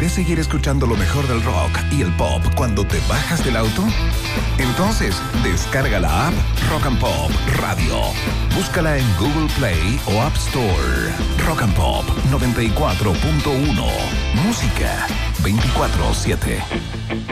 ¿quieres seguir escuchando lo mejor del rock y el pop cuando te bajas del auto? Entonces, descarga la app Rock and Pop Radio. Búscala en Google Play o App Store. Rock and Pop 94.1. Música 24/7.